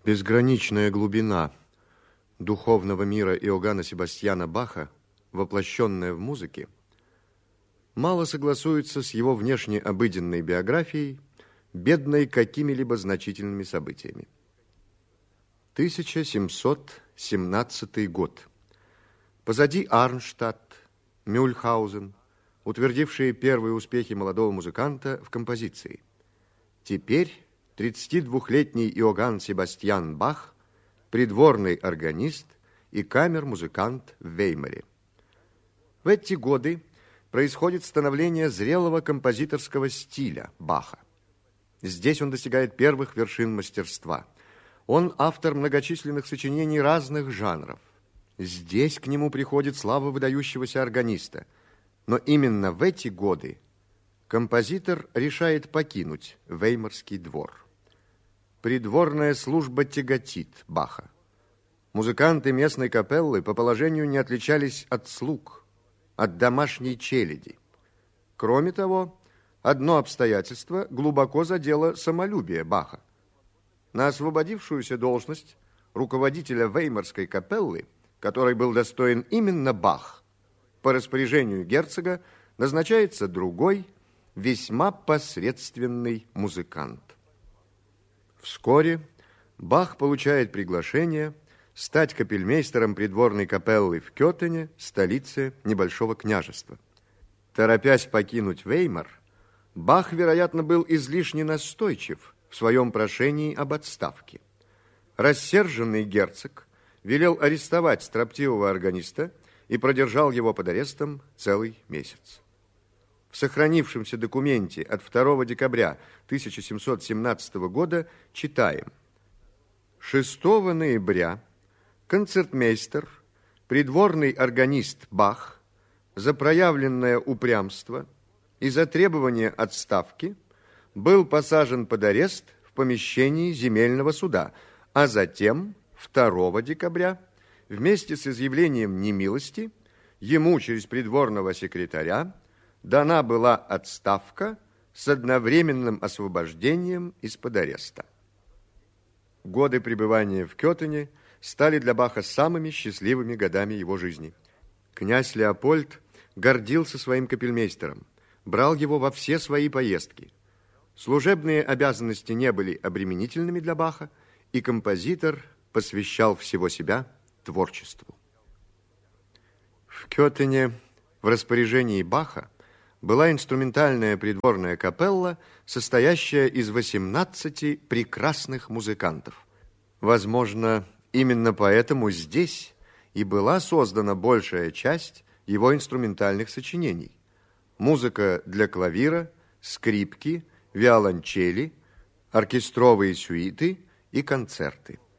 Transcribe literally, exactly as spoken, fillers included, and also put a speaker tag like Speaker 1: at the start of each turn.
Speaker 1: Безграничная глубина духовного мира Иоганна Себастьяна Баха, воплощенная в музыке, мало согласуется с его внешне обыденной биографией, бедной какими-либо значительными событиями. тысяча семьсот семнадцатый год. Позади Арнштадт, Мюльхаузен, утвердившие первые успехи молодого музыканта в композиции. Теперь тридцатидвухлетний Иоганн Себастьян Бах, придворный органист и камер-музыкант в Веймаре. В эти годы происходит становление зрелого композиторского стиля Баха. Здесь он достигает первых вершин мастерства. Он автор многочисленных сочинений разных жанров. Здесь к нему приходит слава выдающегося органиста. Но именно в эти годы композитор решает покинуть Веймарский двор. Придворная служба тяготит Баха. Музыканты местной капеллы по положению не отличались от слуг, от домашней челяди. Кроме того, одно обстоятельство глубоко задело самолюбие Баха. На освободившуюся должность руководителя Веймарской капеллы, которой был достоин именно Бах, по распоряжению герцога назначается другой, весьма посредственный музыкант. Вскоре Бах получает приглашение стать капельмейстером придворной капеллы в Кётене, столице небольшого княжества. Торопясь покинуть Веймар, Бах, вероятно, был излишне настойчив в своем прошении об отставке. Рассерженный герцог велел арестовать строптивого органиста и продержал его под арестом целый месяц. В сохранившемся документе от второго декабря тысяча семьсот семнадцатого года читаем: шестого ноября концертмейстер, придворный органист Бах, за проявленное упрямство и за требование отставки был посажен под арест в помещении земельного суда, а затем второго декабря вместе с изъявлением немилости ему через придворного секретаря дана была отставка с одновременным освобождением из-под ареста. Годы пребывания в Кётене стали для Баха самыми счастливыми годами его жизни. Князь Леопольд гордился своим капельмейстером, брал его во все свои поездки. Служебные обязанности не были обременительными для Баха, и композитор посвящал всего себя творчеству. В Кётене в распоряжении Баха была инструментальная придворная капелла, состоящая из восемнадцати прекрасных музыкантов. Возможно, именно поэтому здесь и была создана большая часть его инструментальных сочинений. Музыка для клавира, скрипки, виолончели, оркестровые сюиты и концерты.